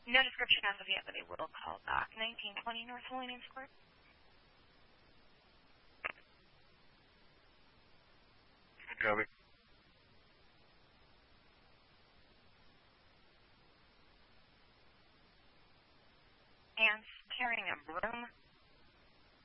No description as of yet, but they will call back. 1920 North Holy Names Court. Copy. Ants carrying a broom